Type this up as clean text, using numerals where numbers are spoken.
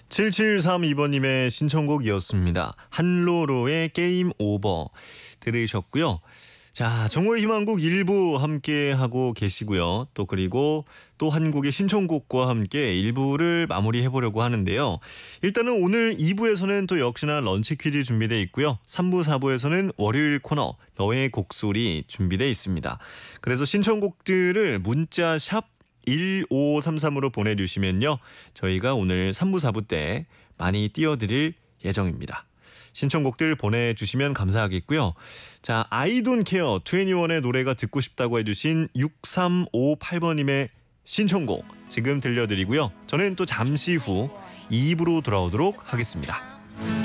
7732번님의 신청곡이었습니다. 한로로의 게임 오버 들으셨고요. 자, 정오의 희망곡 1부 함께하고 계시고요. 또 그리고 또 한 곡의 신청곡과 함께 1부를 마무리해보려고 하는데요. 일단은 오늘 2부에서는 또 역시나 런치 퀴즈 준비되어 있고요. 3부, 4부에서는 월요일 코너 너의 곡소리 준비되어 있습니다. 그래서 신청곡들을 문자 샵 1533으로 보내주시면요. 저희가 오늘 3부, 4부 때 많이 띄워드릴 예정입니다. 신청곡들 보내주시면 감사하겠고요. 자, I don't care 21의 노래가 듣고 싶다고 해주신 6358번님의 신청곡 지금 들려드리고요. 저는 또 잠시 후 2부로 돌아오도록 하겠습니다.